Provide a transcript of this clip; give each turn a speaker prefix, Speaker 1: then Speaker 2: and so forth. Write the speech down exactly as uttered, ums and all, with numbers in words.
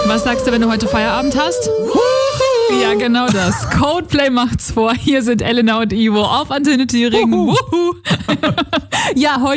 Speaker 1: Was sagst du, wenn du heute Feierabend hast? Ja, genau das. Coldplay macht's vor. Hier sind Elena und Ivo auf Antenne Thüringen. Wuhu. Ja, heute